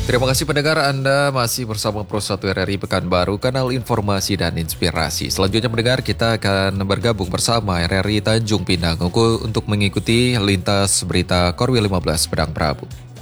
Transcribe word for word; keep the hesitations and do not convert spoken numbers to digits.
Terima kasih pendengar, Anda masih bersama Pro satu R R I Pekanbaru, kanal informasi dan inspirasi. Selanjutnya pendengar, kita akan bergabung bersama R R I Tanjung Pinang untuk mengikuti lintas berita Korwil lima belas Pedang Prabu.